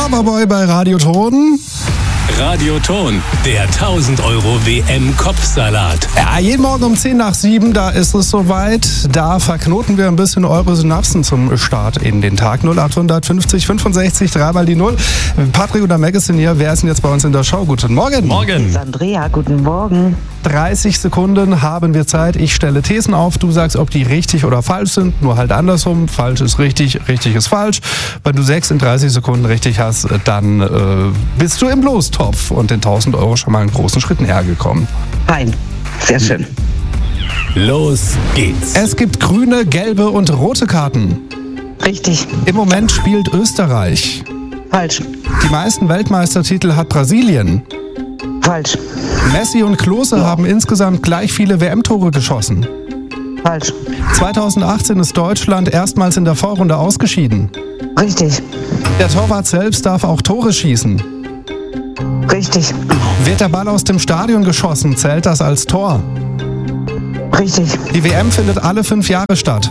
Loverboy bei Radioton. Radioton, der 1000 Euro WM-Kopfsalat. Ja, jeden Morgen um 10 nach 7, da ist es soweit. Da verknoten wir ein bisschen eure Synapsen zum Start in den Tag. 0850 65 3 mal die 0. Patrick oder Magazine hier, wer ist denn jetzt bei uns in der Show? Guten Morgen. Morgen. Das ist Andrea, guten Morgen. 30 Sekunden haben wir Zeit. Ich stelle Thesen auf. Du sagst, ob die richtig oder falsch sind. Nur halt andersrum. Falsch ist richtig, richtig ist falsch. Wenn du 6 in 30 Sekunden richtig hast, dann bist du im Lostopf und den 1000 Euro schon mal einen großen Schritt näher gekommen. Fein. Sehr schön. Los geht's. Es gibt grüne, gelbe und rote Karten. Richtig. Im Moment spielt Österreich. Falsch. Die meisten Weltmeistertitel hat Brasilien. Falsch. Messi und Klose haben insgesamt gleich viele WM-Tore geschossen. Falsch. 2018 ist Deutschland erstmals in der Vorrunde ausgeschieden. Richtig. Der Torwart selbst darf auch Tore schießen. Richtig. Wird der Ball aus dem Stadion geschossen, zählt das als Tor. Richtig. Die WM findet alle 5 Jahre statt.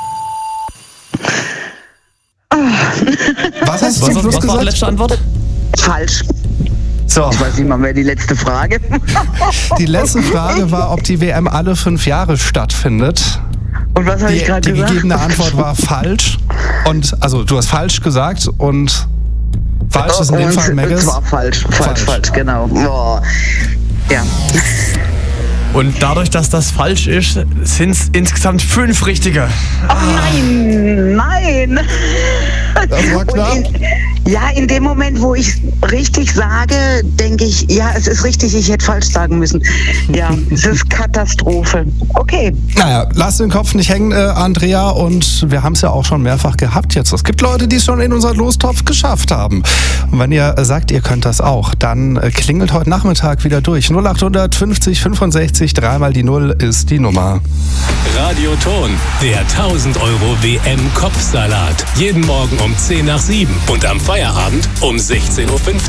Was hast du zum Schluss Was war die gesagt? letzte Antwort? Falsch. So, Ich weiß nicht mal mehr die letzte Frage. die letzte Frage war, ob die WM alle 5 Jahre stattfindet. Und was habe ich Die gerade gesagt? gegebene Antwort war falsch. Und also du hast falsch gesagt und falsch ist in dem Fall Das war Megas. falsch, genau. Boah. Ja. Und dadurch, dass das falsch ist, sind es insgesamt 5 richtige. Oh nein! Das war knapp. In dem Moment, wo ich richtig sage, denke ich, ja, es ist richtig, ich hätte falsch sagen müssen. Ja, es ist Katastrophe. Okay. Naja, lass den Kopf nicht hängen, Andrea. Und wir haben es ja auch schon mehrfach gehabt jetzt. Es gibt Leute, die es schon in unseren Lostopf geschafft haben. Und wenn ihr sagt, ihr könnt das auch, dann klingelt heute Nachmittag wieder durch. 0850 65 3 mal die 0 ist die Nummer. Radioton, der 1000 Euro WM-Kopfsalat. Jeden Morgen um 10 nach 7 und am Feierabend um 16:15 Uhr.